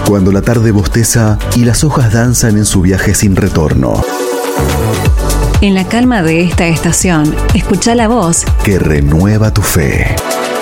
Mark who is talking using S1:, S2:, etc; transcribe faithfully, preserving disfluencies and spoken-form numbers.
S1: Cuando la tarde bosteza y las hojas danzan en su viaje sin retorno.
S2: En la calma de esta estación, escucha la voz
S1: que renueva tu fe.